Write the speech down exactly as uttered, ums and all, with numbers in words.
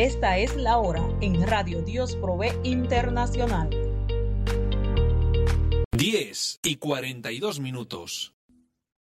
Esta es la hora en Radio Dios Provee Internacional. diez y cuarenta y dos minutos.